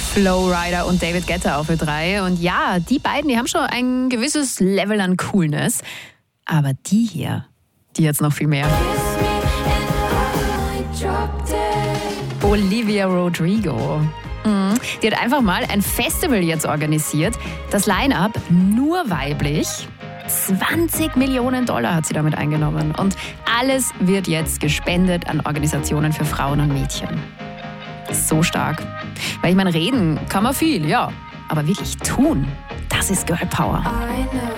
Flo Rida und David Guetta auf Ö3. Und ja, die beiden, die haben schon ein gewisses Level an Coolness. Aber die hier, die jetzt noch viel mehr. Olivia Rodrigo. Die hat einfach mal ein Festival jetzt organisiert. Das Line-Up nur weiblich. 20 Millionen Dollar hat sie damit eingenommen. Und alles wird jetzt gespendet an Organisationen für Frauen und Mädchen. So stark. Weil ich meine, reden kann man viel, ja. Aber wirklich tun, das ist Girl Power.